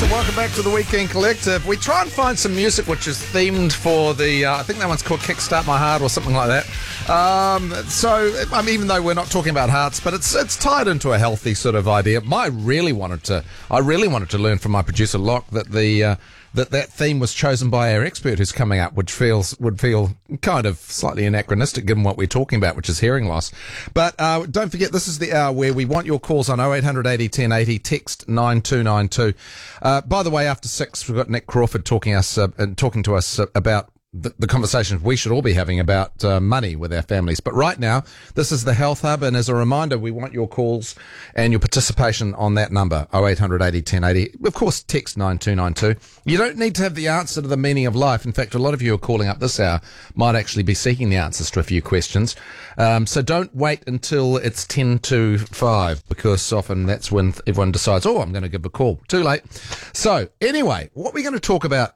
and welcome back to the Weekend Collective. We try and find some music which is themed for the, I think that one's called Kickstart My Heart or something like that. Even though we're not talking about hearts, but it's tied into a healthy sort of idea. I really wanted to learn from my producer Locke that that theme was chosen by our expert who's coming up, which would feel kind of slightly anachronistic given what we're talking about, which is hearing loss. But don't forget, this is the hour where we want your calls on 0800 80 1080, text 9292. By the way, after 6, we've got Nick Crawford talking to us about the conversations we should all be having about money with our families. But right now, this is the Health Hub, and as a reminder, we want your calls and your participation on that number, 0800 80 1080. Of course, text 9292. You don't need to have the answer to the meaning of life. In fact, a lot of you who are calling up this hour might actually be seeking the answers to a few questions. So don't wait until it's 10 to 5, because often that's when everyone decides, I'm going to give a call. Too late. So anyway, what we're going to talk about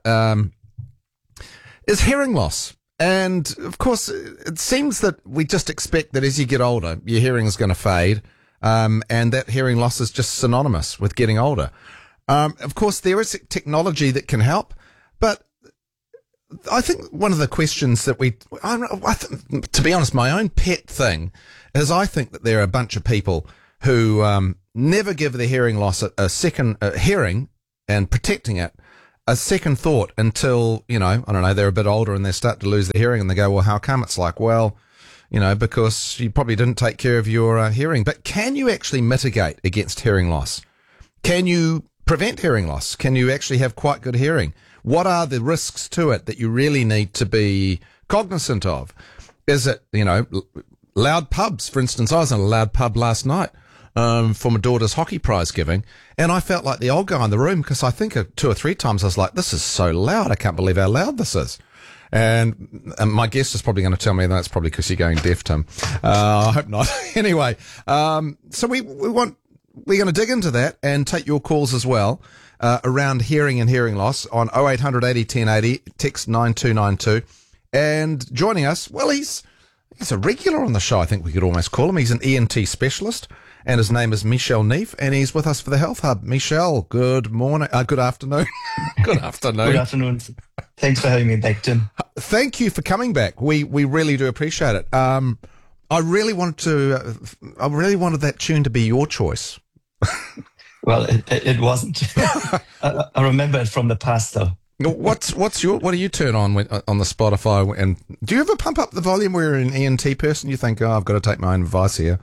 is hearing loss. And of course, it seems that we just expect that as you get older, your hearing is going to fade, and that hearing loss is just synonymous with getting older. Of course, there is technology that can help, but I think one of the questions that to be honest, my own pet thing is I think that there are a bunch of people who never give their hearing loss a second hearing and protecting it a second thought until, they're a bit older and they start to lose their hearing and they go, well, how come? It's like, well, because you probably didn't take care of your hearing. But can you actually mitigate against hearing loss? Can you prevent hearing loss? Can you actually have quite good hearing? What are the risks to it that you really need to be cognizant of? Is it, loud pubs? For instance, I was in a loud pub last night for my daughter's hockey prize giving, and I felt like the old guy in the room because I think 2 or 3 times I was like, this is so loud, I can't believe how loud this is. And my guest is probably going to tell me that's probably because you're going deaf, Tim. I hope not. Anyway, so we're going to dig into that and take your calls as well around hearing and hearing loss on 0800 80 1080, text 9292. And joining us, well, he's a regular on the show, I think we could almost call him. He's an ENT specialist, and his name is Michel Neef, and he's with us for the Health Hub. Michel, good morning. Good afternoon. Good afternoon. Good afternoon. Thanks for having me back, Tim. Thank you for coming back. We really do appreciate it. I really wanted that tune to be your choice. Well, it wasn't. I remember it from the past, though. What do you turn on on the Spotify? And do you ever pump up the volume where you're an ENT person? You think, I've got to take my own advice here.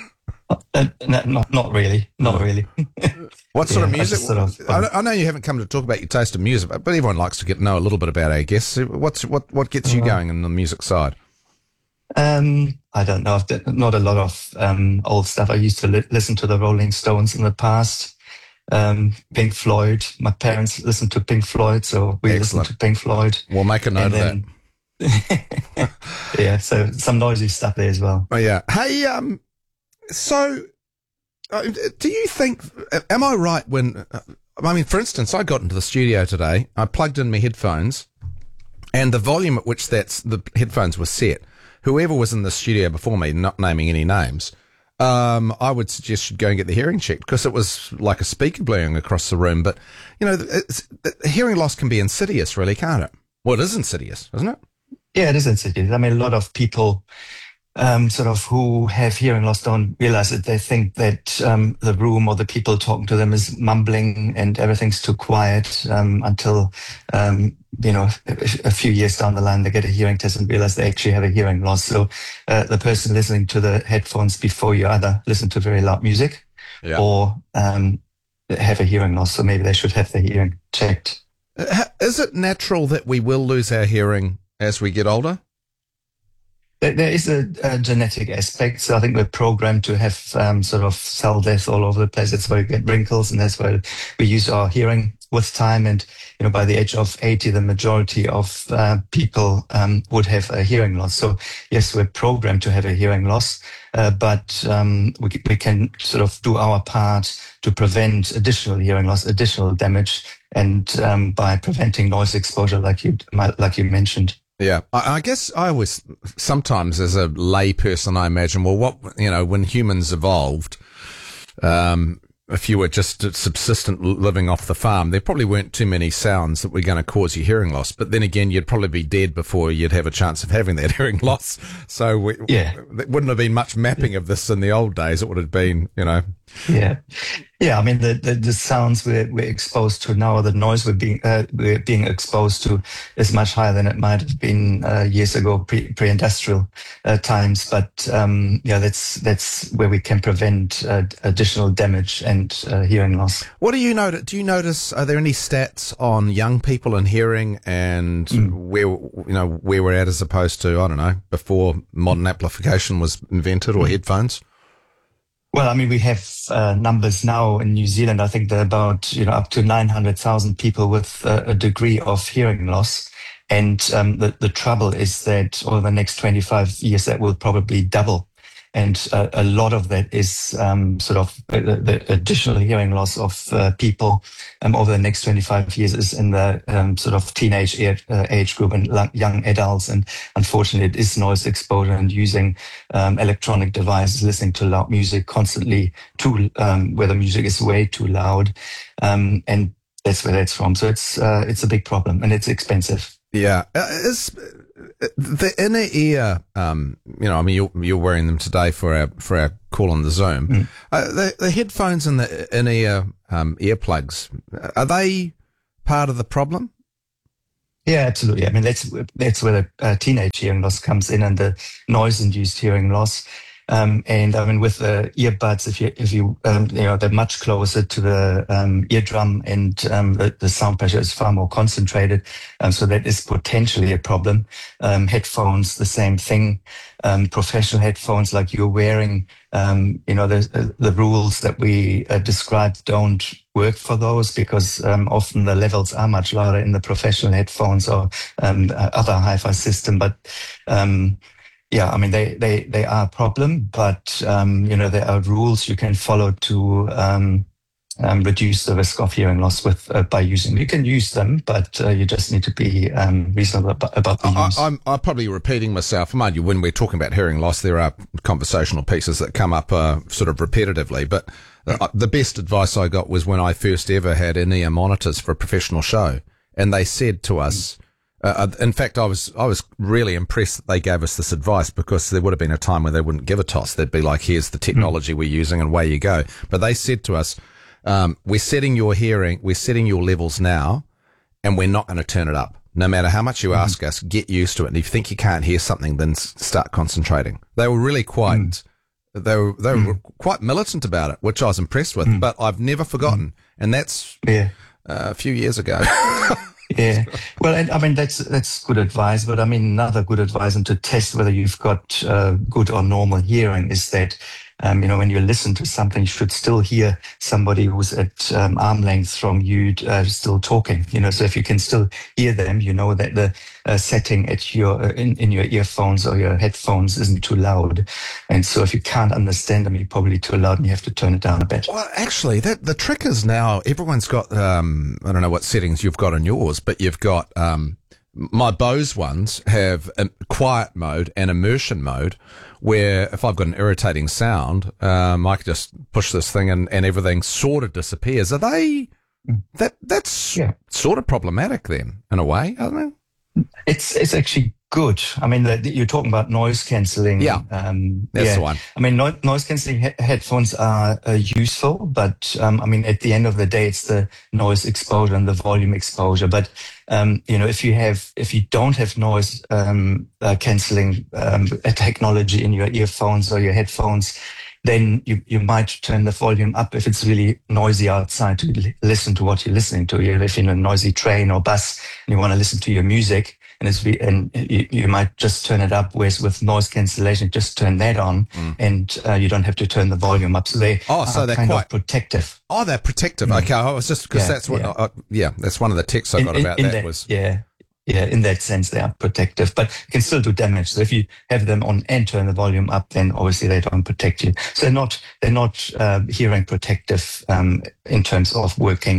Not really. Not really. What sort of music? I know you haven't come to talk about your taste of music, but everyone likes to know a little bit about it, I guess. What gets you going on the music side? I don't know. Not a lot of old stuff. I used to listen to the Rolling Stones in the past. Pink Floyd. My parents listened to Pink Floyd, so we listened to Pink Floyd. We'll make a note of that. Yeah, so some noisy stuff there as well. Oh yeah. Hey, so do you think? Am I right when? For instance, I got into the studio today. I plugged in my headphones, and the volume at which the headphones were set. Whoever was in the studio before me, not naming any names, I would suggest you go and get the hearing checked because it was like a speaker blaring across the room. But, hearing loss can be insidious, really, can't it? Well, it is insidious, isn't it? Yeah, it is insidious. I mean, a lot of people who have hearing loss don't realize it. They think that the room or the people talking to them is mumbling and everything's too quiet until a few years down the line, they get a hearing test and realize they actually have a hearing loss. So the person listening to the headphones before you either listen to very loud music or have a hearing loss. So maybe they should have their hearing checked. Is it natural that we will lose our hearing as we get older? There is a genetic aspect. So I think we're programmed to have cell death all over the place. That's why we get wrinkles, and that's why we use our hearing with time. And, by the age of 80, the majority of people would have a hearing loss. So yes, we're programmed to have a hearing loss, but we can do our part to prevent additional hearing loss, additional damage, and by preventing noise exposure, like you mentioned. Yeah, I guess I always, sometimes as a lay person, I imagine, when humans evolved, if you were just subsistent living off the farm, there probably weren't too many sounds that were going to cause you hearing loss. But then again, you'd probably be dead before you'd have a chance of having that hearing loss. So there wouldn't have been much mapping of this in the old days. It would have been, Yeah. Yeah, I mean the sounds we're exposed to now, the noise we're being exposed to, is much higher than it might have been years ago, pre-industrial times. But that's where we can prevent additional damage and hearing loss. What do you notice? Do you notice? Are there any stats on young people and hearing, and where we're at as opposed to, I don't know, before modern amplification was invented, or headphones? Well, I mean, we have numbers now in New Zealand. I think there are about up to 900,000 people with a degree of hearing loss, and the trouble is that over the next 25 years that will probably double, and a lot of that is sort of the additional hearing loss of people over the next 25 years is in the sort of teenage age group and young adults. And unfortunately, it is noise exposure and using electronic devices, listening to loud music constantly, where the music is way too loud. And that's where that's from. So it's a big problem, and it's expensive. Yeah. Is the inner ear, I mean, you're wearing them today for our call on the Zoom. The headphones and the inner ear earplugs, are they part of the problem? Yeah, absolutely. I mean, that's where the teenage hearing loss comes in, and the noise-induced hearing loss. And I mean, with the earbuds, if you they're much closer to the eardrum, and the sound pressure is far more concentrated. So that is potentially a problem. Headphones, the same thing. Professional headphones like you're wearing, the rules that we described don't work for those, because often the levels are much louder in the professional headphones or other hi-fi system. But yeah, I mean, they are a problem, but, there are rules you can follow to reduce the risk of hearing loss by using them. You can use them, but you just need to be reasonable about the use. I'm probably repeating myself. Mind you, when we're talking about hearing loss, there are conversational pieces that come up sort of repetitively, but the best advice I got was when I first ever had in-ear monitors for a professional show, and they said to us, in fact, I was really impressed that they gave us this advice, because there would have been a time where they wouldn't give a toss. They'd be like, here's the technology we're using and away you go. But they said to us, we're setting your levels now, and we're not going to turn it up. No matter how much you ask us, get used to it. And if you think you can't hear something, then start concentrating. They were really quite, they were quite militant about it, which I was impressed with, but I've never forgotten. And that's a few years ago. Yeah, well, and I mean that's good advice. But I mean, another good advice, and to test whether you've got good or normal hearing, is that when you listen to something, you should still hear somebody who's at arm length from you still talking. So if you can still hear them, you know that the setting at in your earphones or your headphones isn't too loud. And so if you can't understand them, you're probably too loud, and you have to turn it down a bit. Well, actually, the trick is now everyone's got I don't know what settings you've got on yours, but you've got my Bose ones have a quiet mode and immersion mode, where if I've got an irritating sound, I can just push this thing and everything sort of disappears. Are they, that's sort of problematic then, in a way, aren't they? It's actually good. I mean, you're talking about noise cancelling. Yeah, that's the one. I mean, noise cancelling headphones are useful, but I mean, at the end of the day, it's the noise exposure and the volume exposure. But if you don't have noise cancelling technology in your earphones or your headphones, then you might turn the volume up if it's really noisy outside to listen to what you're listening to. You live in a noisy train or bus and you want to listen to your music, and you might just turn it up. Whereas with noise cancellation, just turn that on, and you don't have to turn the volume up. So they're kind of protective. Oh, they're protective. Okay, I was just because that's what. That's one of the texts I got about that was. Yeah, in that sense, they are protective, but you can still do damage. So if you have them on and turn the volume up, then obviously they don't protect you. So they're not hearing protective in terms of working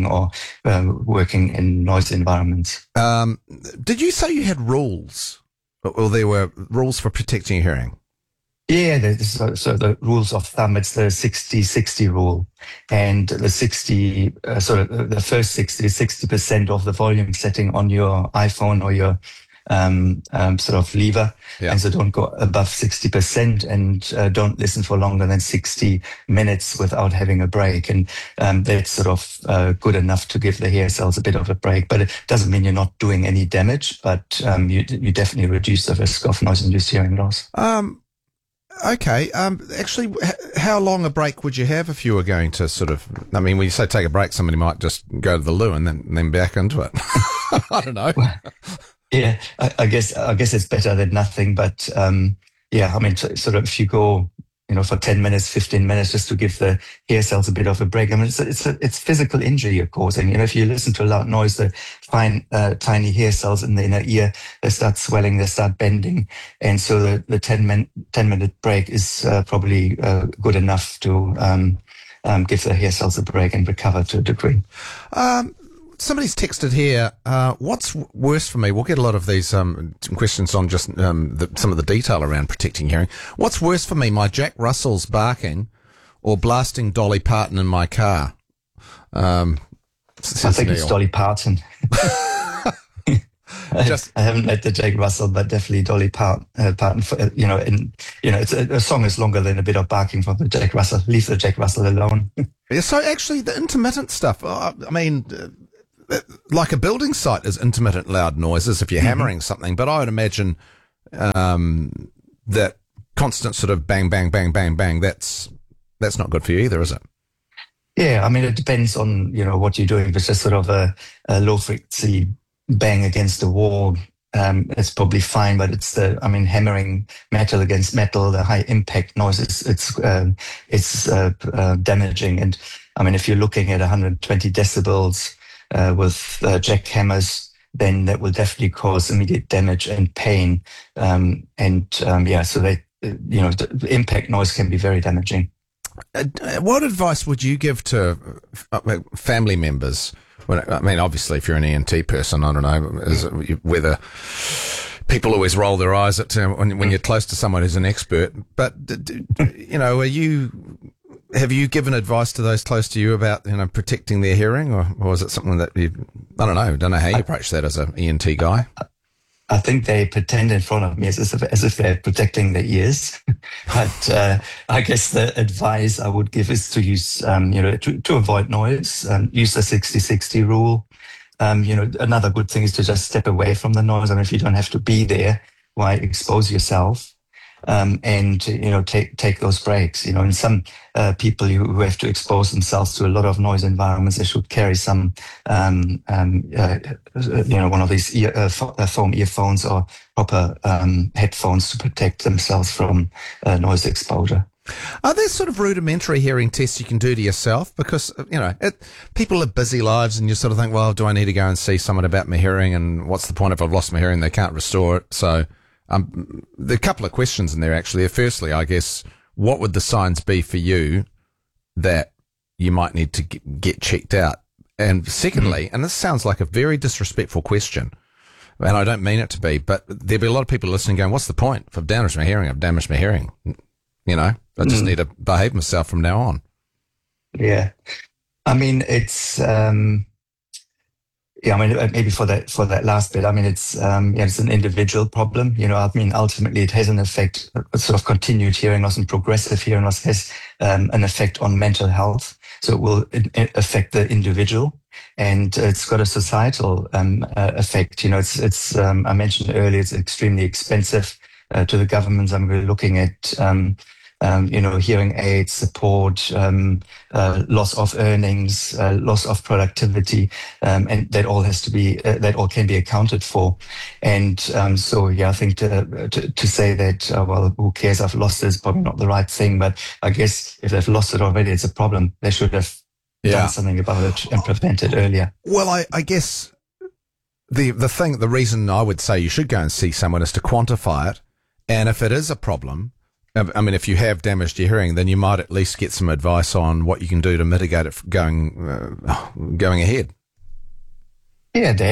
in noise environments. Did you say you had rules, or there were rules for protecting your hearing? Yeah, so the rules of thumb, it's the 60-60 rule. And the 60, the first 60% of the volume setting on your iPhone or your sort of lever. Yeah. And so don't go above 60% and don't listen for longer than 60 minutes without having a break. And that's sort of good enough to give the hair cells a bit of a break. But it doesn't mean you're not doing any damage, but you definitely reduce the risk of noise-induced hearing loss. Okay. Actually, how long a break would you have if you were going to sort of? I mean, when you say take a break, somebody might just go to the loo and then back into it. I don't know. Yeah, I guess it's better than nothing. But yeah, I mean, sort of if you go, for 10 minutes, 15 minutes, just to give the hair cells a bit of a break. I mean, it's physical injury you're causing. If you listen to a loud noise, the fine, tiny hair cells in the inner ear, they start swelling, they start bending. And so the 10-minute break is probably good enough to give the hair cells a break and recover to a degree. Somebody's texted here, what's worse for me? We'll get a lot of these questions on just some of the detail around protecting hearing. What's worse for me, my Jack Russell's barking or blasting Dolly Parton in my car? I think it's Dolly Parton. I haven't met the Jack Russell, but definitely Dolly Parton. It's a song is longer than a bit of barking from the Jack Russell. Leave the Jack Russell alone. Yeah, so actually the intermittent stuff, I mean, like a building site is intermittent loud noises if you're hammering something, but I would imagine that constant sort of bang, bang, bang, bang, bang, that's not good for you either, is it? Yeah, I mean, it depends on, what you're doing. If it's just sort of a low frequency bang against the wall, it's probably fine, but it's hammering metal against metal, the high impact noise, it's damaging. And I mean, if you're looking at 120 decibels, with jackhammers, then that will definitely cause immediate damage and pain. So the impact noise can be very damaging. What advice would you give to family members? I mean, obviously, if you're an ENT person, I don't know whether people always roll their eyes at when you're close to someone who's an expert. But have you given advice to those close to you about protecting their hearing, or is it something that don't know how you approach that as an ENT guy? I think they pretend in front of me as if they're protecting their ears. But I guess the advice I would give is to use to avoid noise, use the 60-60 rule. Another good thing is to just step away from the noise. I mean, if you don't have to be there, why expose yourself? And take those breaks. And some people who have to expose themselves to a lot of noise environments, they should carry some, one of these foam earphones or proper headphones to protect themselves from noise exposure. Are there sort of rudimentary hearing tests you can do to yourself? Because, people have busy lives and you sort of think, well, do I need to go and see someone about my hearing? And what's the point if I've lost my hearing? They can't restore it. So there are a couple of questions in there, actually. Firstly, I guess, what would the signs be for you that you might need to get checked out? And secondly, and this sounds like a very disrespectful question, and I don't mean it to be, but there'll be a lot of people listening going, what's the point? If I've damaged my hearing, I've damaged my hearing. I just need to behave myself from now on. Yeah. I mean, it's... maybe for that last bit, I mean, it's an individual problem. I mean, ultimately it has an effect, sort of continued hearing loss and progressive hearing loss has an effect on mental health. So it will affect the individual, and it's got a societal effect. I mentioned earlier, it's extremely expensive to the governments. We're looking at hearing aids, support, loss of earnings, loss of productivity, and that all has to be, that all can be accounted for. And I think to say that, who cares, I've lost it, is probably not the right thing. But I guess if they've lost it already, it's a problem. They should have done something about it and prevent it earlier. Well, I guess the reason I would say you should go and see someone is to quantify it. And if it is a problem, I mean, if you have damaged your hearing, then you might at least get some advice on what you can do to mitigate it going ahead. Yeah, that.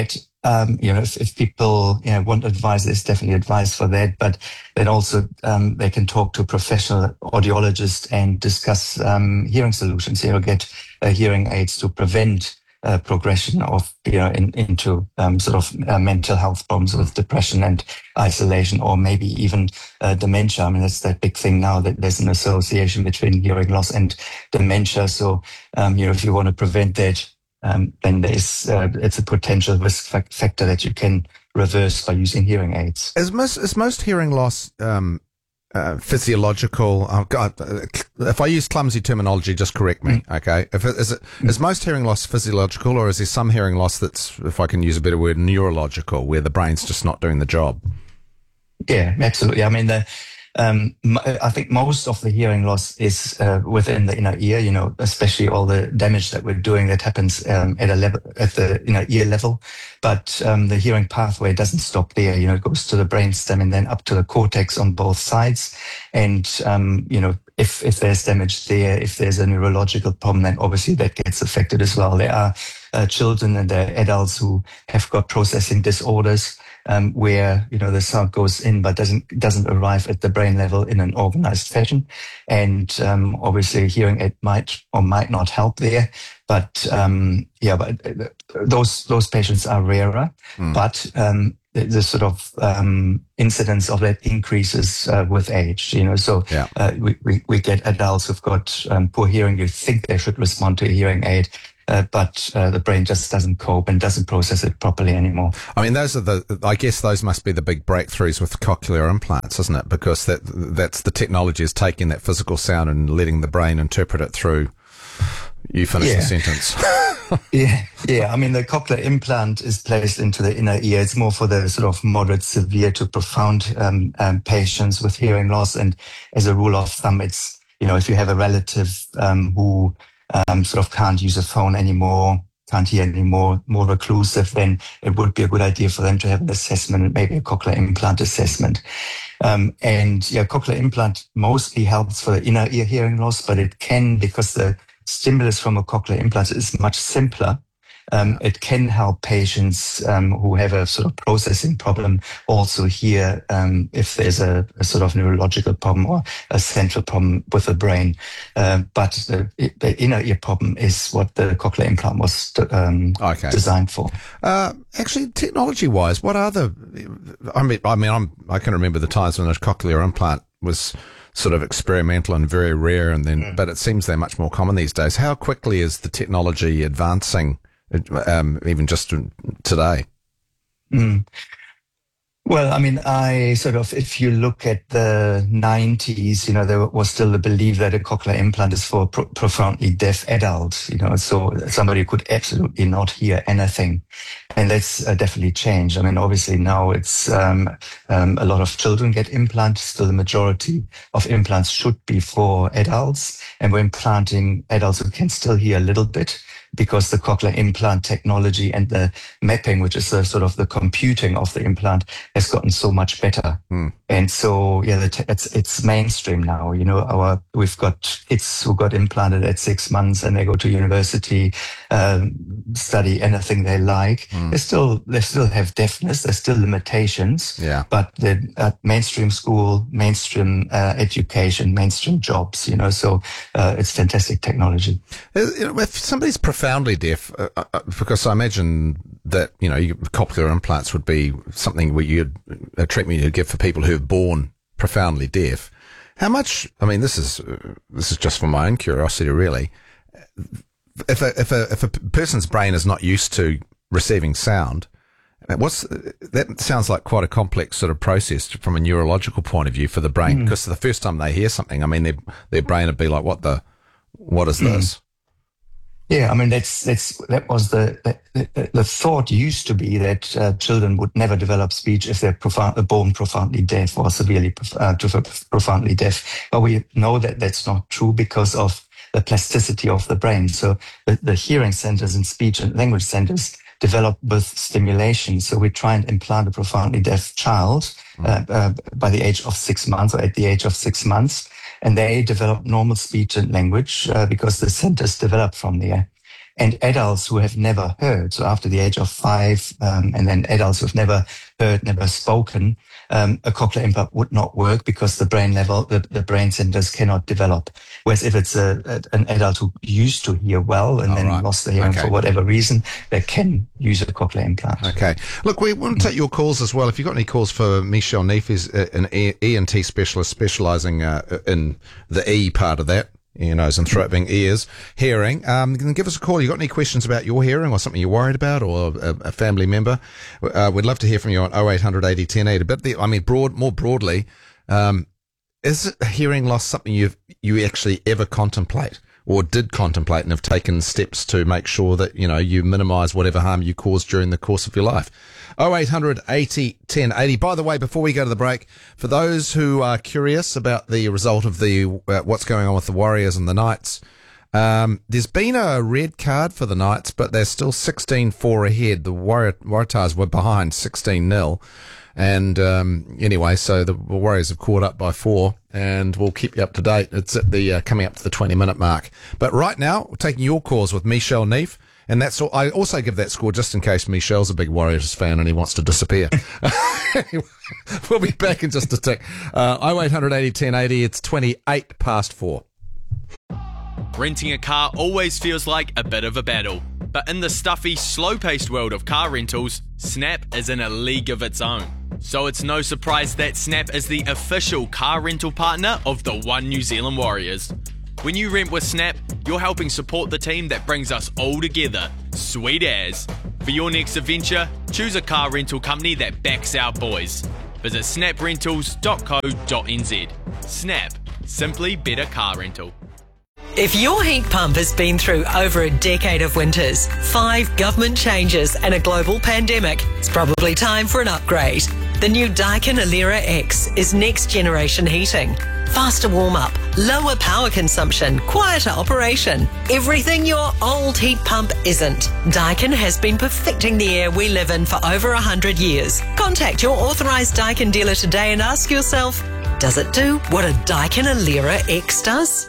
if people want advice, there's definitely advice for that. But then also they can talk to a professional audiologist and discuss hearing solutions. Get hearing aids to prevent progression of into mental health problems with depression and isolation, or maybe even dementia. I mean, that's that big thing now, that there's an association between hearing loss and dementia. So if you want to prevent that, then there's it's a potential risk factor that you can reverse by using hearing aids. Is most hearing loss physiological? Oh God, if I use clumsy terminology, just correct me. Okay, is most hearing loss physiological, or is there some hearing loss that's, if I can use a better word, neurological, where the brain's just not doing the job? Yeah, absolutely. I mean, I think most of the hearing loss is within the inner ear. Especially all the damage that we're doing that happens at the inner ear level. But the hearing pathway doesn't stop there. It goes to the brainstem and then up to the cortex on both sides. And if there's damage there, if there's a neurological problem, then obviously that gets affected as well. There are children and there are adults who have got processing disorders. Where the sound goes in but doesn't arrive at the brain level in an organized fashion, and obviously hearing aid might or might not help there. But those patients are rarer. But the sort of incidence of that increases with age. So we get adults who've got poor hearing. You think they should respond to a hearing aid. But the brain just doesn't cope and doesn't process it properly anymore. I mean, I guess those must be the big breakthroughs with cochlear implants, isn't it? Because that's the technology is taking that physical sound and letting the brain interpret it through. You finish the sentence. Yeah. I mean, the cochlear implant is placed into the inner ear. It's more for the sort of moderate, severe to profound patients with hearing loss. And as a rule of thumb, it's, if you have a relative who sort of can't use a phone anymore, can't hear anymore, more reclusive, then it would be a good idea for them to have an assessment, maybe a cochlear implant assessment. Cochlear implant mostly helps for the inner ear hearing loss, but it can, because the stimulus from a cochlear implant is much simpler, it can help patients who have a sort of processing problem also hear if there's a sort of neurological problem or a central problem with the brain. But the inner ear problem is what the cochlear implant was designed for. Actually, technology-wise, what are I can remember the times when a cochlear implant was sort of experimental and very rare, and then but it seems they're much more common these days. How quickly is the technology advancing? Even just today? Well, I mean, if you look at the 90s, there was still the belief that a cochlear implant is for profoundly deaf adults, so somebody who could absolutely not hear anything. And that's definitely changed. I mean, obviously now it's a lot of children get implants. Still, the majority of implants should be for adults. And we're implanting adults who can still hear a little bit, because the cochlear implant technology and the mapping, which is the sort of the computing of the implant, has gotten so much better. And so, it's mainstream now. We've got kids who got implanted at 6 months and they go to university, study anything they like. They still have deafness. There's still limitations. Yeah. But the mainstream school, mainstream education, mainstream jobs. So it's fantastic technology. If somebody's profoundly deaf, because I imagine that cochlear implants would be something where a treatment you'd give for people who are born profoundly deaf. How much? I mean, this is just for my own curiosity, really. If a person's brain is not used to receiving sound, that sounds like quite a complex sort of process from a neurological point of view for the brain. Because the first time they hear something, I mean, their brain would be like, what is this? Yeah, I mean, that was the thought used to be that children would never develop speech if they're born profoundly deaf or severely profoundly deaf. But we know that that's not true because of the plasticity of the brain. So the hearing centers and speech and language centers develop with stimulation. So we try and implant a profoundly deaf child by the age of 6 months or at the age of 6 months. And they develop normal speech and language because the centers develop from there. and adults who have never heard, so after the age of 5, and then adults who've never heard, never spoken, a cochlear implant would not work because the brain centers cannot develop. Whereas if it's an adult who used to hear well and then lost the hearing for whatever reason, they can use a cochlear implant. Okay. Look, we want to take your calls as well. If you've got any calls for Michelle Neef, is an ENT specialist specialising in the E part of that. Ear, nose and throat being ears, hearing. Give us a call. You got any questions about your hearing or something you're worried about, or a family member? We'd love to hear from you on 0800 80 10 80. But more broadly, is hearing loss something you actually ever contemplate or did contemplate and have taken steps to make sure that, you minimise whatever harm you cause during the course of your life? 0800 80 10 80. By the way, before we go to the break, for those who are curious about the result of the what's going on with the Warriors and the Knights, there's been a red card for the Knights, but they're still 16-4 ahead. The Waratahs were behind 16-0. And anyway, so the Warriors have caught up by 4, and we'll keep you up to date. It's at the coming up to the 20-minute mark. But right now, we're taking your calls with Michelle Neef. And that's all. I also give that score just in case Michelle's a big Warriors fan and he wants to disappear. Anyway, we'll be back in just a tick. 0800 80 10 80. It's 28 past 4. Renting a car always feels like a bit of a battle. But in the stuffy, slow-paced world of car rentals, Snap is in a league of its own. So it's no surprise that Snap is the official car rental partner of the One New Zealand Warriors. When you rent with Snap, you're helping support the team that brings us all together. Sweet as. For your next adventure, choose a car rental company that backs our boys. Visit snaprentals.co.nz. Snap. Simply better car rental. If your heat pump has been through over a decade of winters, 5 government changes and a global pandemic, it's probably time for an upgrade. The new Daikin Alera X is next generation heating. Faster warm-up, lower power consumption, quieter operation. Everything your old heat pump isn't. Daikin has been perfecting the air we live in for over 100 years. Contact your authorised Daikin dealer today and ask yourself, does it do what a Daikin Alera X does?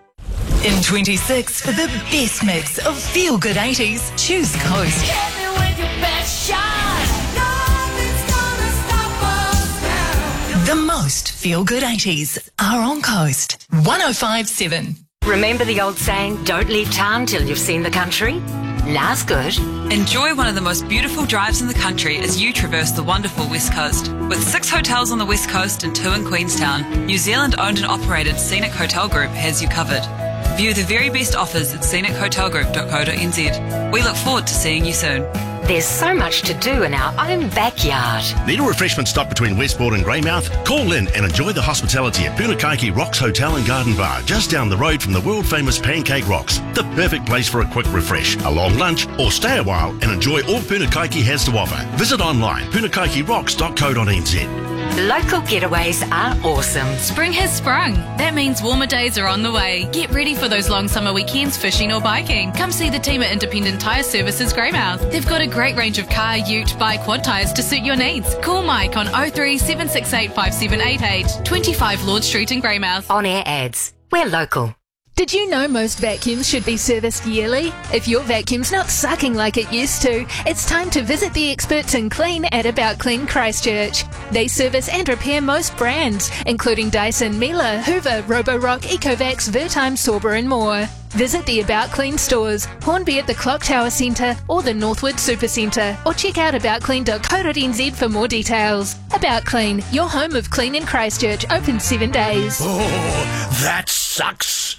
In 26, for the best mix of feel-good 80s, choose Coast. Hit me with your best shot. Nothing's gonna stop us now. The most feel-good 80s are on Coast. 105.7. Remember the old saying, don't leave town till you've seen the country? That's good. Enjoy one of the most beautiful drives in the country as you traverse the wonderful West Coast. With 6 hotels on the West Coast and 2 in Queenstown, New Zealand-owned and operated Scenic Hotel Group has you covered. View the very best offers at scenichotelgroup.co.nz. We look forward to seeing you soon. There's so much to do in our own backyard. Need a refreshment stop between Westport and Greymouth? Call in and enjoy the hospitality at Punakaiki Rocks Hotel and Garden Bar, just down the road from the world-famous Pancake Rocks. The perfect place for a quick refresh, a long lunch, or stay a while and enjoy all Punakaiki has to offer. Visit online, punakaikirocks.co.nz. Local getaways are awesome. Spring has sprung. That means warmer days are on the way. Get ready for those long summer weekends fishing or biking. Come see the team at Independent Tyre Services Greymouth. They've got a great range of car, ute, bike, quad tyres to suit your needs. Call Mike on 03 768 5788, 25 Lord Street in Greymouth. On air ads. We're local. Did you know most vacuums should be serviced yearly? If your vacuum's not sucking like it used to, it's time to visit the experts in clean at About Clean Christchurch. They service and repair most brands, including Dyson, Miele, Hoover, Roborock, Ecovacs, Vertime, Sorber and more. Visit the About Clean stores, Hornby at the Clock Tower Centre or the Northwood Supercentre, or check out aboutclean.co.nz for more details. About Clean, your home of clean in Christchurch, open 7 days. Oh, that sucks.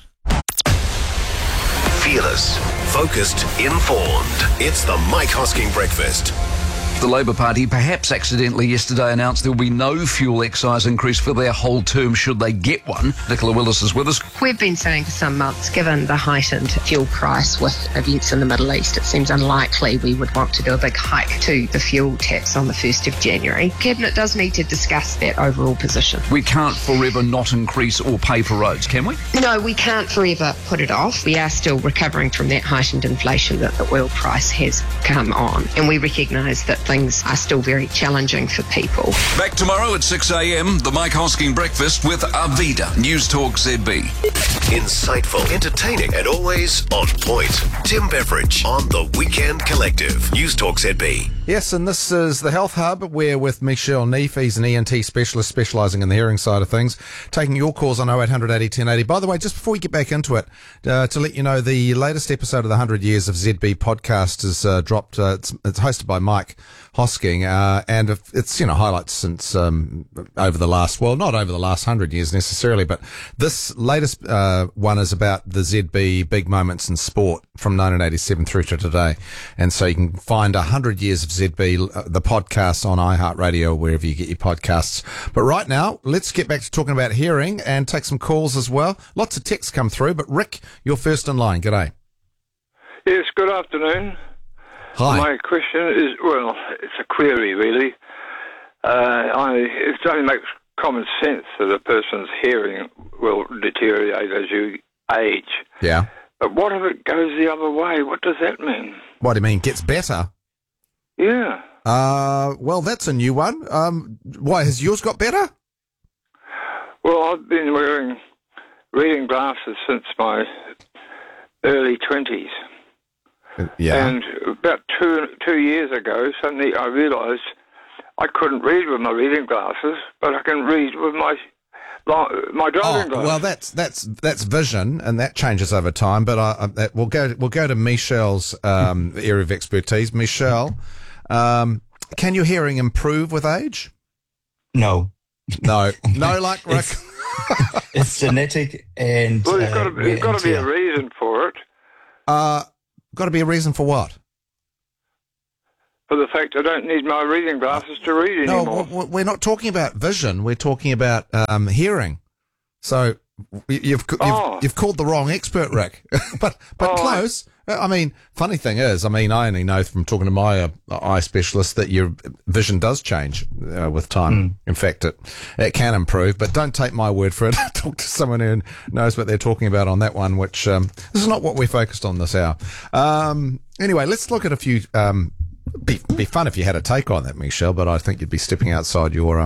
Fearless, focused, informed. It's the Mike Hosking Breakfast. The Labour Party perhaps accidentally yesterday announced there will be no fuel excise increase for their whole term should they get one. Nicola Willis is with us. We've been saying for some months, given the heightened fuel price with events in the Middle East, it seems unlikely we would want to do a big hike to the fuel tax on the 1st of January. Cabinet does need to discuss that overall position. We can't forever not increase or pay for roads, can we? No, we can't forever put it off. We are still recovering from that heightened inflation that the oil price has come on. And we recognise that things are still very challenging for people. Back tomorrow at 6 a.m, the Mike Hosking Breakfast with Arvida, News Talk ZB. Insightful, entertaining, and always on point. Tim Beveridge on The Weekend Collective. News Talk ZB. Yes, and this is the Health Hub. We're with Michelle Neef. He's an ENT specialist specialising in the hearing side of things. Taking your calls on 0800 80 1080. By the way, just before we get back into it, to let you know, the latest episode of the 100 Years of ZB podcast is dropped. It's hosted by Mike Hosking, and it's, highlights since over the last, well, not over the last 100 years necessarily, but this latest one is about the ZB big moments in sport from 1987 through to today. And so you can find 100 Years of ZB, the podcast, on iHeartRadio, wherever you get your podcasts. But right now, let's get back to talking about hearing and take some calls as well. Lots of texts come through, but Rick, you're first in line. G'day. Yes, good afternoon. Hi. My question is, well, it's a query really. It only makes common sense that a person's hearing will deteriorate as you age. Yeah. But what if it goes the other way? What does that mean? What do you mean, gets better? Yeah. Well, that's a new one. Why, has yours got better? Well, I've been wearing reading glasses since my early 20s. Yeah. And about two years ago, suddenly I realised I couldn't read with my reading glasses, but I can read with my driving glasses. Well, that's vision, and that changes over time. But we'll go to Michelle's area of expertise. Michelle, can your hearing improve with age? No. Like Rick. It's genetic, and well, there's got to be a reason for it. Got to be a reason for what? For the fact I don't need my reading glasses to read anymore. No, we're not talking about vision. We're talking about hearing. So you've called the wrong expert, Rick. but close. I mean, funny thing is, I only know from talking to my eye specialist that your vision does change with time. In fact, it can improve, but don't take my word for it. Talk to someone who knows what they're talking about on that one, which this is not what we're focused on this hour. Anyway, let's look at a few. Be fun if you had a take on that, Michelle, but I think you'd be stepping outside your.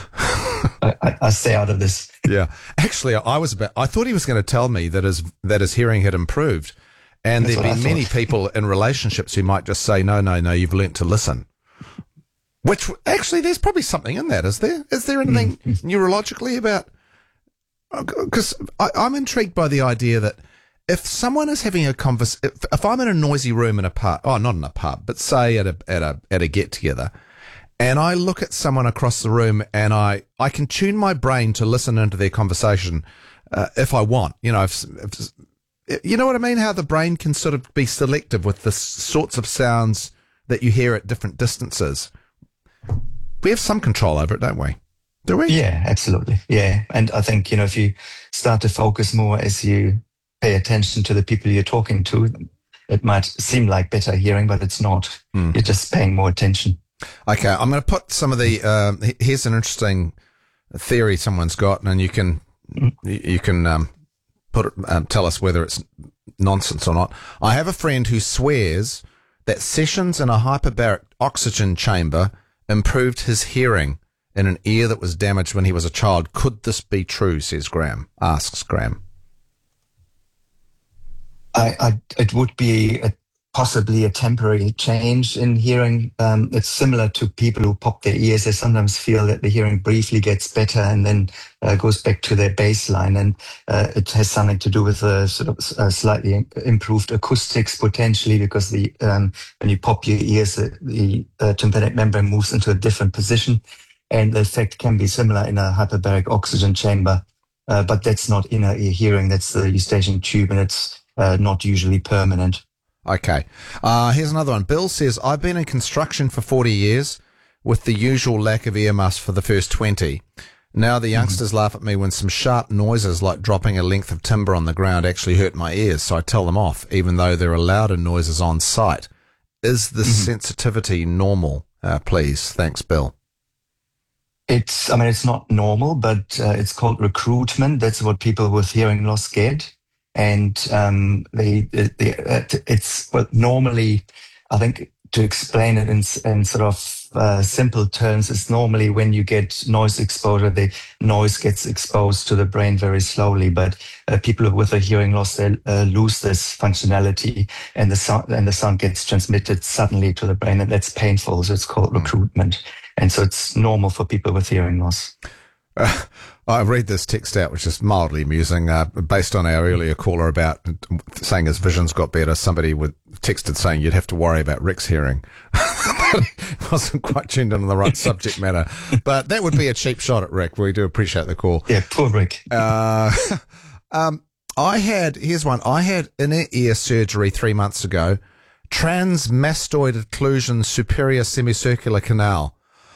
I stay out of this. Yeah, actually, I thought he was going to tell me that his hearing had improved. And there'd be many people in relationships who might just say, no, you've learnt to listen. Which, actually, there's probably something in that, is there? Is there anything neurologically about... Because I'm intrigued by the idea that if someone is having a conversation... If I'm in a noisy room in a pub... Oh, not in a pub, but say at a get-together, and I look at someone across the room and I can tune my brain to listen into their conversation if I want. You know what I mean? How the brain can sort of be selective with the sorts of sounds that you hear at different distances. We have some control over it, don't we? Do we? Yeah, absolutely. Yeah. And I think, if you start to focus more as you pay attention to the people you're talking to, it might seem like better hearing, but it's not. You're just paying more attention. Okay. I'm going to put some of the, here's an interesting theory someone's got, and you can tell us whether it's nonsense or not. I have a friend who swears that sessions in a hyperbaric oxygen chamber improved his hearing in an ear that was damaged when he was a child. Could this be true, asks Graham. It would be possibly a temporary change in hearing. It's similar to people who pop their ears. They sometimes feel that the hearing briefly gets better and then goes back to their baseline. And it has something to do with sort of slightly improved acoustics potentially, because when you pop your ears, the tympanic membrane moves into a different position. And the effect can be similar in a hyperbaric oxygen chamber. But that's not inner ear hearing. That's the eustachian tube, and it's not usually permanent. Okay. Here's another one. Bill says, I've been in construction for 40 years with the usual lack of ear muffs for the first 20. Now the youngsters laugh at me when some sharp noises like dropping a length of timber on the ground actually hurt my ears, so I tell them off, even though there are louder noises on site. Is the sensitivity normal? Please. Thanks, Bill. It's not normal, but it's called recruitment. That's what people with hearing loss get. And normally, I think to explain it in sort of simple terms, it's normally when you get noise exposure, the noise gets exposed to the brain very slowly. But people with a hearing loss, they lose this functionality, and the sound gets transmitted suddenly to the brain, and that's painful. So it's called recruitment, and so it's normal for people with hearing loss. I read this text out, which is mildly amusing, based on our earlier caller about saying his vision's got better. Somebody texted saying you'd have to worry about Rick's hearing. Wasn't quite tuned in on the right subject matter. But that would be a cheap shot at Rick. We do appreciate the call. Yeah, poor Rick. Here's one. I had inner ear surgery 3 months ago. Transmastoid occlusion superior semicircular canal.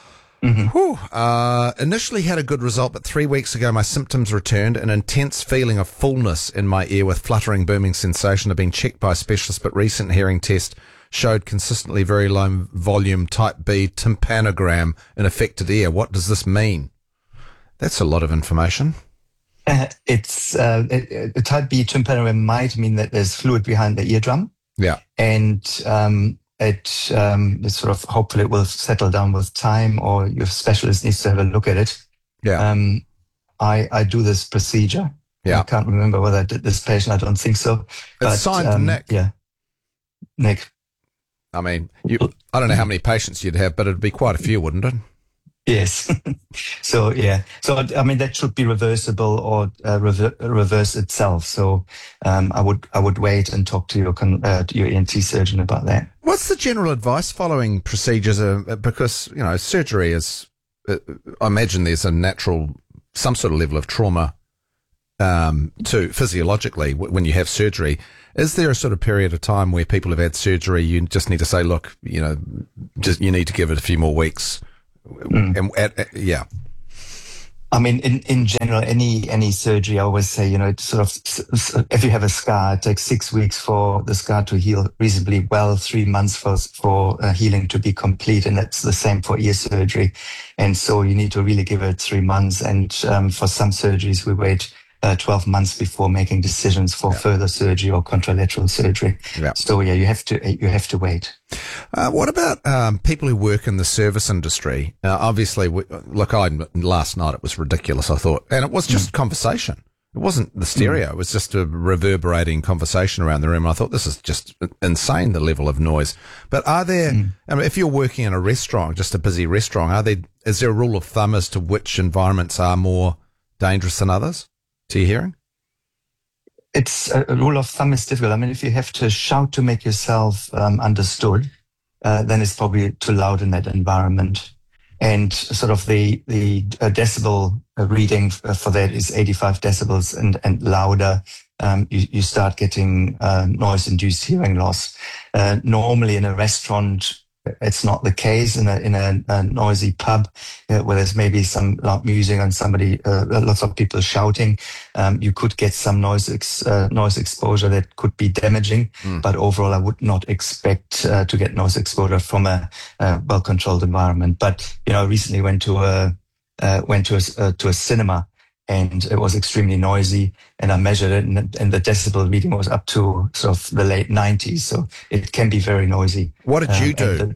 Initially had a good result, but 3 weeks ago my symptoms returned, an intense feeling of fullness in my ear with fluttering, booming sensation. I've been checked by a specialist, but recent hearing test showed consistently very low volume type B tympanogram in affected ear. What does this mean? That's a lot of information. It's type B tympanogram might mean that there's fluid behind the eardrum. Yeah. And it's sort of, hopefully it will settle down with time, or your specialist needs to have a look at it. Yeah. I do this procedure. Yeah. I can't remember whether I did this patient. I don't think so. It's signed to Nick. Yeah. Nick. I mean, I don't know how many patients you'd have, but it'd be quite a few, wouldn't it? Yes. So, yeah. So, I mean, that should be reversible or reverse itself. So, I would wait and talk to your ENT surgeon about that. What's the general advice following procedures? Because, surgery is, I imagine there's some sort of level of trauma, physiologically when you have surgery. Is there a sort of period of time where people have had surgery, you just need to say, look, you need to give it a few more weeks? Yeah. I mean, in general, any surgery, I always say, it's sort of, if you have a scar, it takes 6 weeks for the scar to heal reasonably well, 3 months for healing to be complete. And that's the same for ear surgery. And so you need to really give it 3 months. And for some surgeries, we wait 12 months before making decisions for further surgery or contralateral surgery. Yeah. So yeah, you have to wait. What about people who work in the service industry? Obviously, last night it was ridiculous, I thought, and it was just conversation. It wasn't the stereo. It was just a reverberating conversation around the room. I thought, this is just insane, the level of noise. But are there, I mean, if you're working in a restaurant, just a busy restaurant, is there a rule of thumb as to which environments are more dangerous than others to your hearing? It's a rule of thumb is difficult. I mean, if you have to shout to make yourself understood, then it's probably too loud in that environment. And sort of the decibel reading for that is 85 decibels and louder. You start getting noise-induced hearing loss. Normally in a restaurant, it's not the case. In a noisy pub where there's maybe some loud music and lots of people shouting, you could get some noise exposure that could be damaging. But overall, I would not expect to get noise exposure from a well-controlled environment. But I recently went to a cinema, and it was extremely noisy, and I measured it, and the decibel reading was up to sort of the late 90s. So it can be very noisy. What did you do?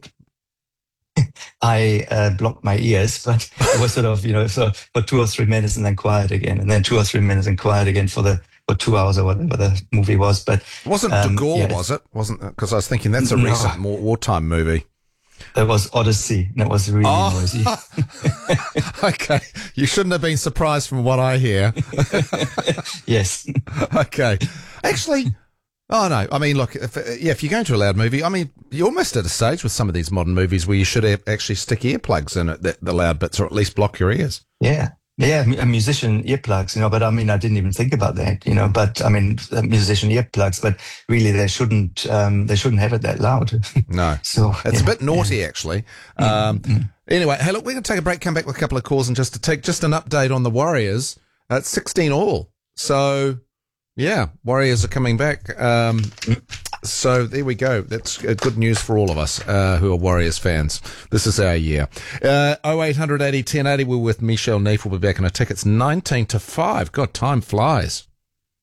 I blocked my ears, but it was sort of, so for 2 or 3 minutes and then quiet again, and then 2 or 3 minutes and quiet again for 2 hours or whatever the movie was. But it wasn't De Gaulle, was it? Wasn't, because I was thinking that's a recent wartime movie. That was Odyssey, and it was really noisy. Okay. You shouldn't have been surprised from what I hear. Yes. Okay. Actually, no. I mean, look, if you're going to a loud movie, I mean, you're almost at a stage with some of these modern movies where you should actually stick earplugs in it, the loud bits, or at least block your ears. Yeah. Yeah, a musician earplugs, but I mean, I didn't even think about that, but I mean, musician earplugs, but really they shouldn't have it that loud. No. So it's a bit naughty, actually. Anyway, hey, look, we're going to take a break, come back with a couple of calls, and just to take just an update on the Warriors. It's 16-all. So, yeah, Warriors are coming back. So there we go. That's good news for all of us who are Warriors fans. This is our year. 0800 80 1080. We're with Michelle Neef. We'll be back in a tick. It's 19 to 5. God, time flies.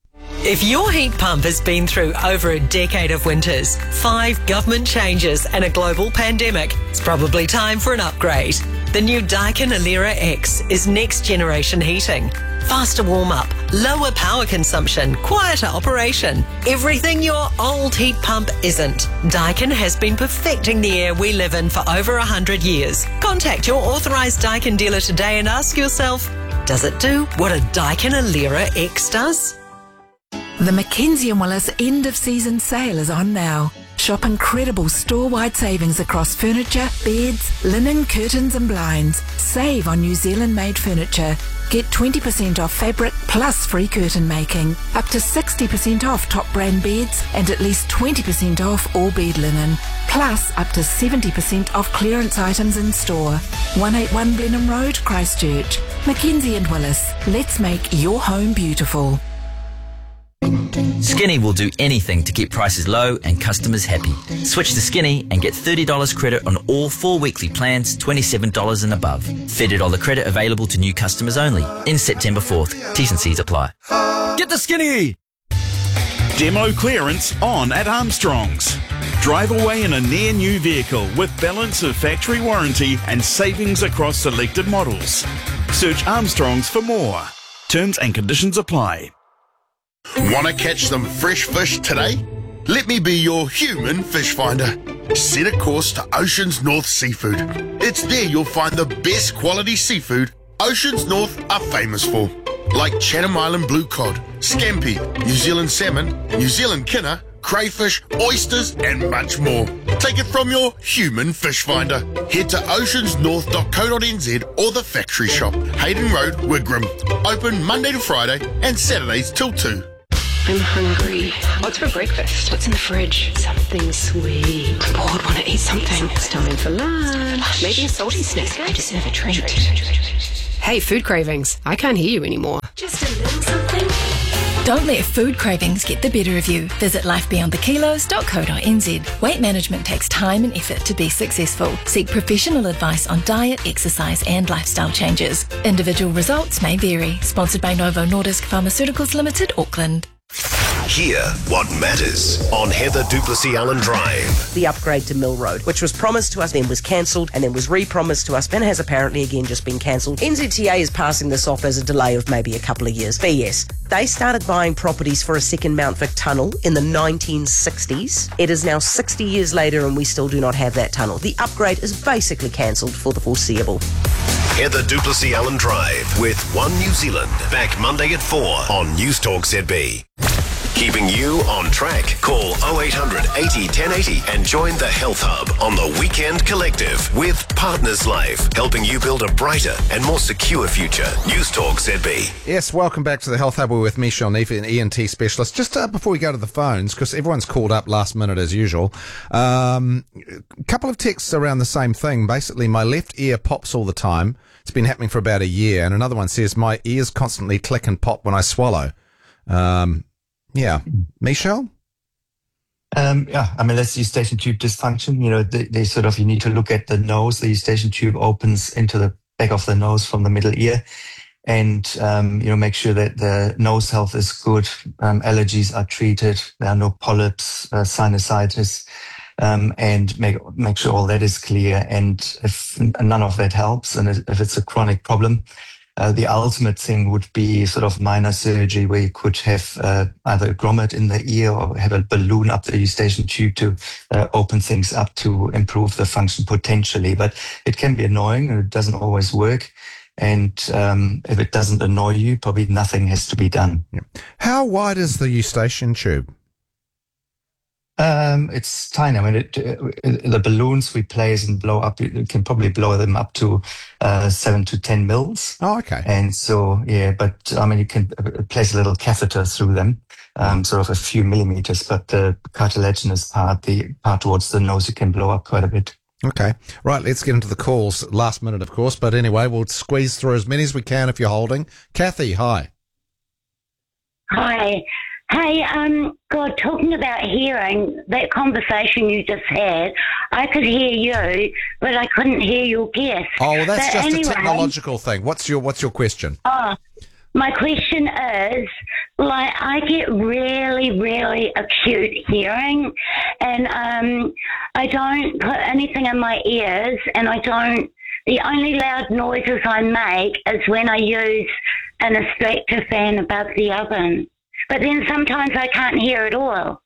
If your heat pump has been through over a decade of winters, 5 government changes and a global pandemic, it's probably time for an upgrade. The new Daikin Alera X is next generation heating. Faster warm-up, lower power consumption, quieter operation. Everything your old heat pump isn't. Daikin has been perfecting the air we live in for over 100 years. Contact your authorised Daikin dealer today and ask yourself, does it do what a Daikin Alera X does? The Mackenzie & Willis end of season sale is on now. Shop incredible store-wide savings across furniture, beds, linen, curtains and blinds. Save on New Zealand-made furniture. Get 20% off fabric plus free curtain making. Up to 60% off top brand beds and at least 20% off all bed linen. Plus up to 70% off clearance items in store. 181 Blenheim Road, Christchurch. Mackenzie & Willis. Let's make your home beautiful. Skinny will do anything to keep prices low and customers happy. Switch to Skinny and get $30 credit on all 4 weekly plans, $27 and above. $30 credit available to new customers only. In September 4th. T's and C's apply. Get the Skinny! Demo clearance on at Armstrong's. Drive away in a near new vehicle with balance of factory warranty and savings across selected models. Search Armstrong's for more. Terms and conditions apply. Want to catch some fresh fish today? Let me be your human fish finder. Set a course to Oceans North Seafood. It's there you'll find the best quality seafood Oceans North are famous for, like Chatham Island blue cod, scampi, New Zealand salmon, New Zealand kinner, crayfish, oysters and much more. Take it from your human fish finder. Head to oceansnorth.co.nz or the factory shop, Hayden Road, Wigram. Open Monday to Friday and Saturdays till 2. I'm hungry. What's for breakfast? What's in the fridge? Something sweet. I'm bored, want to eat something. It's time for lunch. Maybe a salty snack. I deserve a treat. Hey, food cravings. I can't hear you anymore. Just a little something. Don't let food cravings get the better of you. Visit lifebeyondthekilos.co.nz. Weight management takes time and effort to be successful. Seek professional advice on diet, exercise and lifestyle changes. Individual results may vary. Sponsored by Novo Nordisk Pharmaceuticals Limited, Auckland. Hear what matters on Heather Duplessis Allen Drive. The upgrade to Mill Road, which was promised to us, then was cancelled, and then was re-promised to us, and has apparently again just been cancelled. NZTA is passing this off as a delay of maybe a couple of years. BS. They started buying properties for a second Mount Vic tunnel in the 1960s. It is now 60 years later and we still do not have that tunnel. The upgrade is basically cancelled for the foreseeable. Heather Duplessis Allen Drive with One New Zealand. Back Monday at 4 on News Talk ZB. Keeping you on track. Call 0800 80 1080 and join the Health Hub on the Weekend Collective with Partners Life, helping you build a brighter and more secure future. News Talk ZB. Yes, welcome back to the Health Hub. We're with Michelle Neef, an ENT specialist. Just before we go to the phones, because everyone's called up last minute as usual, a couple of texts around the same thing. Basically, my left ear pops all the time. It's been happening for about a year. And another one says, my ears constantly click and pop when I swallow. Yeah. Michelle? Yeah, I mean, that's eustachian tube dysfunction. You know, they sort of, you need to look at the nose. The eustachian tube opens into the back of the nose from the middle ear. And, you know, make sure that the nose health is good. Allergies are treated. There are no polyps, sinusitis, and make sure all that is clear. And if none of that helps, and if it's a chronic problem, the ultimate thing would be sort of minor surgery where you could have either a grommet in the ear or have a balloon up the eustachian tube to open things up to improve the function potentially. But it can be annoying and it doesn't always work. And if it doesn't annoy you, probably nothing has to be done. Yeah. How wide is the eustachian tube? It's tiny. I mean, the balloons we place and blow up, you can probably blow them up to 7 to 10 mils. Oh, okay. And so, yeah, but I mean, you can place a little catheter through them, sort of a few millimeters, but the cartilaginous part, the part towards the nose, you can blow up quite a bit. Okay. Right, let's get into the calls. Last minute, of course, but anyway, we'll squeeze through as many as we can if you're holding. Kathy, hi. Hi. Hey, God, talking about hearing, that conversation you just had, I could hear you, but I couldn't hear your guest. Oh, well, that's but just anyway, a technological thing. What's your question? Oh, my question is, like, I get really, really acute hearing, and I don't put anything in my ears, and the only loud noises I make is when I use an extractor fan above the oven. But then sometimes I can't hear at all.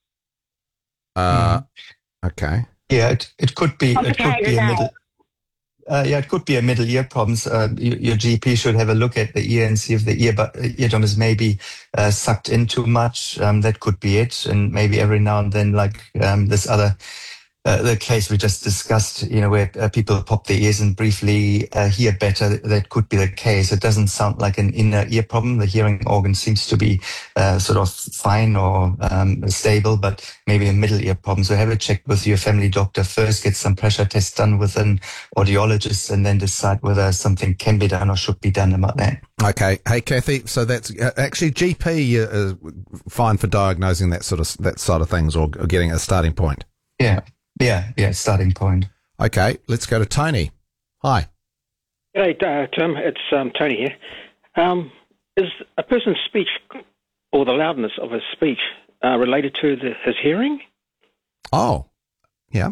Okay. Yeah, it could be a Complicated, middle. It could be a middle ear problems. Your GP should have a look at the ear and see if the eardrum is maybe sucked in too much. That could be it. And maybe every now and then, like this other, the case we just discussed, where people pop their ears and briefly hear better, that could be the case. It doesn't sound like an inner ear problem. The hearing organ seems to be sort of fine or stable, but maybe a middle ear problem. So have a check with your family doctor first, get some pressure tests done with an audiologist, and then decide whether something can be done or should be done about that. Okay. Hey, Kathy, so that's actually GP is fine for diagnosing that side of things or getting a starting point. Yeah, starting point. Okay, let's go to Tony. Hi. G'day, Tim. It's Tony here. Is a person's speech or the loudness of his speech related to his hearing? Oh, yeah.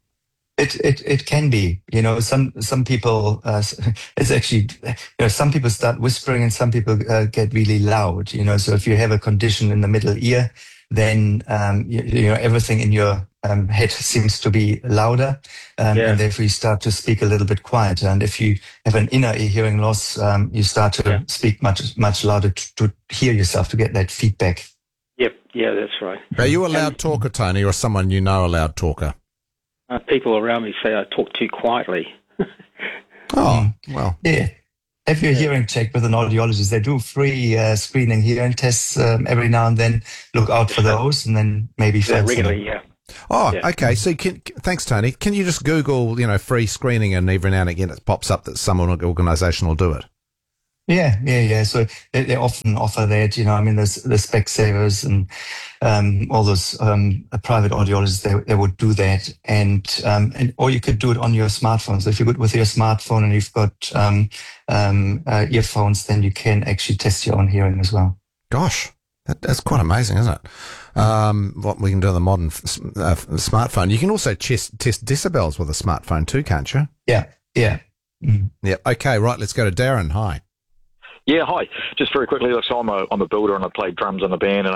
It can be. Some people. It's actually. Some people start whispering and some people get really loud. So if you have a condition in the middle ear, then everything in your head seems to be louder, and therefore you start to speak a little bit quieter. And if you have an inner ear hearing loss, you start to speak much louder to hear yourself, to get that feedback. Yep, yeah, that's right. Are you a loud talker, Tony, or someone a loud talker? People around me say I talk too quietly. Oh, well. Yeah. Have your hearing checked with an audiologist. They do free screening hearing tests every now and then. Look out for those, and then maybe find regularly, Oh, okay. So thanks, Tony. Can you just Google, free screening, and every now and again it pops up that some organisation will do it? Yeah. So they often offer that, there's the Specsavers and all those private audiologists, they would do that. And or you could do it on your smartphone. So if you're good with your smartphone and you've got earphones, then you can actually test your own hearing as well. Gosh, that's quite amazing, isn't it? What we can do on the modern smartphone. You can also test decibels with a smartphone too, can't you? Yeah. Mm. Yeah. Okay, right. Let's go to Darren. Hi. Yeah, hi. Just very quickly, look, so I'm a builder and I play drums in a band, and